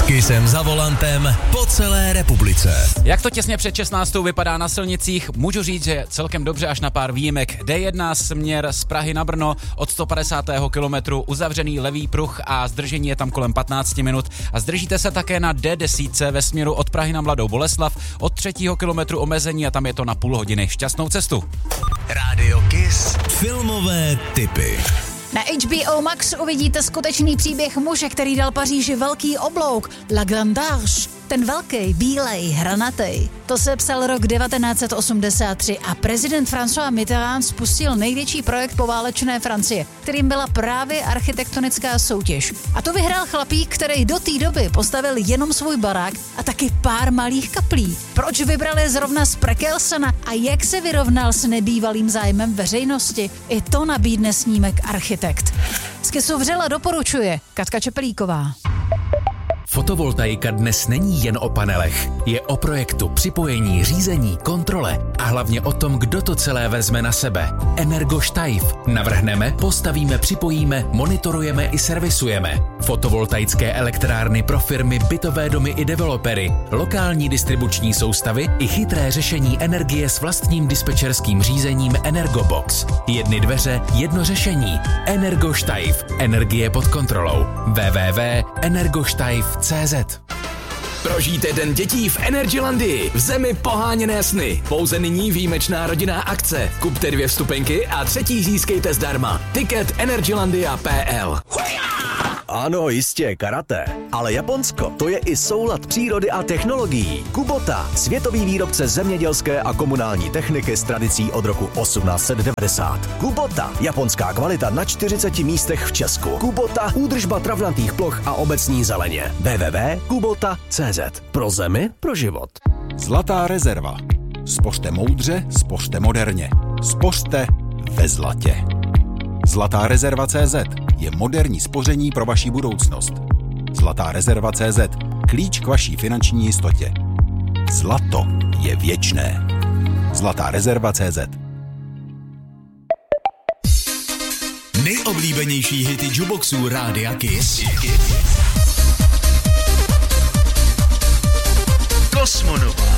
Kissem za volantem po celé republice. Jak to těsně před 16. vypadá na silnicích? Můžu říct, že celkem dobře až na pár výjimek. D1 směr z Prahy na Brno od 150. kilometru, uzavřený levý pruh a zdržení je tam kolem 15 minut. A zdržíte se také na D10 ve směru od Prahy na Mladou Boleslav od 3. kilometru omezení a tam je to na půl hodiny. Šťastnou cestu. Rádio Kiss. Filmové tipy. Na HBO Max uvidíte skutečný příběh muže, který dal Paříži velký oblouk, La Grandage. Ten velký, bílej, hranatej. To se psal rok 1983 a prezident François Mitterrand spustil největší projekt poválečné Francie, kterým byla právě architektonická soutěž. A to vyhrál chlapík, který do té doby postavil jenom svůj barák a taky pár malých kaplí. Proč vybrali zrovna z Prekelsena a jak se vyrovnal s nebývalým zájmem veřejnosti? I to nabídne snímek Architekt. Z Kissu vřele doporučuje Katka Čepelíková. Fotovoltaika dnes není jen o panelech. Je o projektu, připojení, řízení, kontrole a hlavně o tom, kdo to celé vezme na sebe. Energoštajf. Navrhneme, postavíme, připojíme, monitorujeme i servisujeme. Fotovoltaické elektrárny pro firmy, bytové domy i developery, lokální distribuční soustavy i chytré řešení energie s vlastním dispečerským řízením Energobox. Jedny dveře, jedno řešení. Energoštajf. Energie pod kontrolou. www.energoštajf.cz. Prožijte den dětí v Energylandii, v zemi poháněné sny. Pouze nyní výjimečná rodinná akce. Kupte 2 vstupenky a 3. získejte zdarma. Tiket energylandia.pl. Ano, jistě, karate. Ale Japonsko, to je i soulad přírody a technologií. Kubota, světový výrobce zemědělské a komunální techniky s tradicí od roku 1890. Kubota, japonská kvalita na 40 místech v Česku. Kubota, údržba travnatých ploch a obecní zeleně. www.kubota.cz. Pro zemi, pro život. Zlatá rezerva. Spořte moudře, spořte moderně. Spořte ve zlatě. Zlatá rezerva.cz je moderní spoření pro vaši budoucnost. Zlatá rezerva.cz. Klíč k vaší finanční jistotě. Zlato je věčné. Zlatá rezerva.cz. Nejoblíbenější hity jukeboxů Rádia Kiss. Kosmonova.